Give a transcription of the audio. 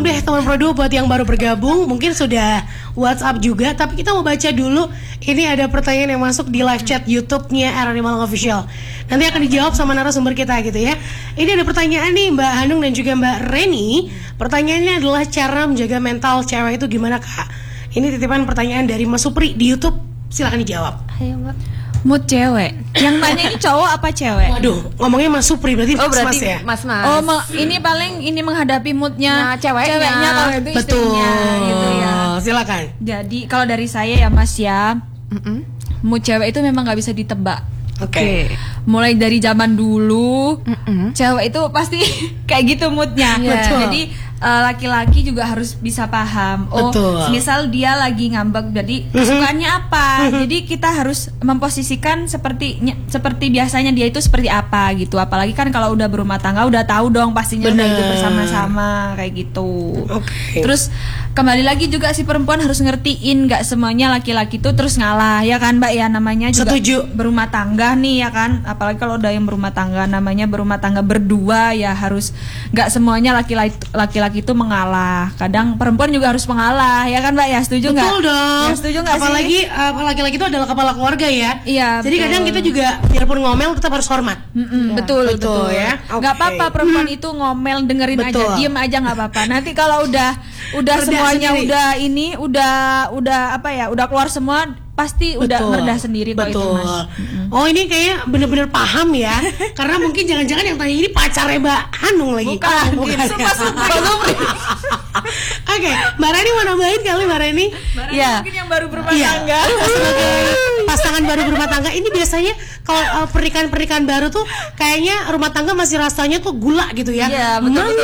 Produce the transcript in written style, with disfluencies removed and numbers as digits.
Welcome deh teman Pro2 buat yang baru bergabung. Mungkin sudah WhatsApp juga, tapi kita mau baca dulu. Ini ada pertanyaan yang masuk di live chat YouTube-nya RRI Malang Official. Nanti akan dijawab sama narasumber kita gitu ya. Ini ada pertanyaan nih Mbak Hanung dan juga Mbak Reni. Pertanyaannya adalah cara menjaga mental cewek itu gimana Kak? Ini titipan pertanyaan dari Mas Supri di YouTube. Silakan dijawab. Ayo Mbak. Mood cewek. Yang tanya ini cowok apa cewek? Waduh, ngomongnya Mas Supri berarti mas ya? Mas. Ini paling menghadapi moodnya ceweknya kalau itu betul istrinya gitu ya. Silakan. Jadi kalau dari saya ya Mas ya, mood cewek itu memang nggak bisa ditebak. Oke. Mulai dari zaman dulu, cewek itu pasti kayak gitu moodnya. Betul. Jadi laki-laki juga harus bisa paham. Betul. Misal dia lagi ngambek, jadi kesukaannya apa? Jadi kita harus memposisikan seperti biasanya dia itu seperti apa gitu. Apalagi kan kalau udah berumah tangga udah tahu dong pastinya udah itu bersama-sama kayak gitu. Terus kembali lagi juga si perempuan harus ngertiin nggak semuanya laki-laki itu terus ngalah ya kan Mbak ya, namanya juga berumah tangga nih ya kan. Apalagi kalau udah yang berumah tangga, namanya berumah tangga berdua ya, harus nggak semuanya laki-laki itu mengalah. Kadang perempuan juga harus mengalah ya kan Mbak ya, setuju nggak? Betul dong. Ya, setuju nggak sih? Apalagi laki-laki itu adalah kepala keluarga ya. Iya. Jadi kadang kita juga biarpun ngomel tetap harus hormat. Betul ya. Nggak apa-apa perempuan itu ngomel, dengerin aja, diem aja nggak apa-apa. Nanti kalau udah semuanya sendiri. udah keluar semua, pasti udah meredah sendiri kok itu Mas. Oh ini kayaknya bener-bener paham ya. Karena mungkin jangan-jangan yang tanya ini pacarnya Mbak Hanung lagi. Bukan. Oke, Mbak Reni mau nambahin kali Mbak Reni? Mungkin yang baru berumah tangga. Sebagai pasangan baru berumah tangga, ini biasanya kalau pernikahan baru tuh kayaknya rumah tangga masih rasanya tuh gula gitu ya. Iya, betul.